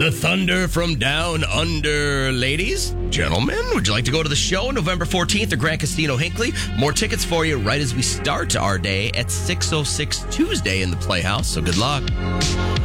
The Thunder from Down Under. Ladies, gentlemen, would you like to go to the show November 14th at Grand Casino Hinckley? More tickets for you right as we start our day at 6:06 Tuesday in the Playhouse, so good luck.